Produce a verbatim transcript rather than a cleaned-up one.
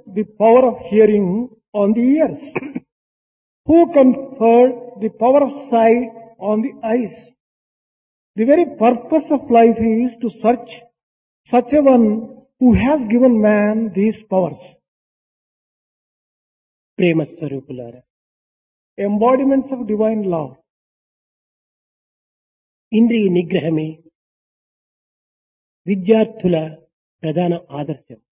the power of hearing on the ears? Who conferred the power of sight on the eyes? The very purpose of life is to search such a one who has given man these powers, ప్రేమ స్వరూపులారా, embodiments of divine love. ఇంద్రియ నిగ్రహమే విద్యార్థుల ప్రధాన ఆదర్శం.